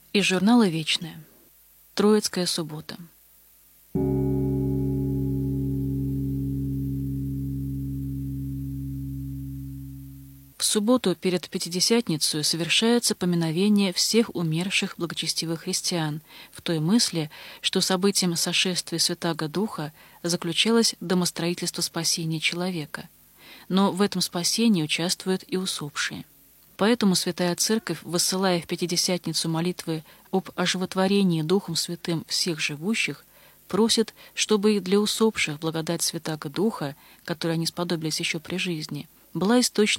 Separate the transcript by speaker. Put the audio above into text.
Speaker 1: Из журнала «Вечное». Троицкая суббота. В субботу перед Пятидесятницей совершается поминовение всех умерших благочестивых христиан, в той мысли, что событием сошествия Святаго Духа заключалось домостроительство спасения человека. Но в этом спасении участвуют и усопшие. Поэтому Святая Церковь, высылая в Пятидесятницу молитвы об оживотворении Духом Святым всех живущих, просит, чтобы и для усопших благодать Святаго Духа, которой они сподобились еще при жизни, была источником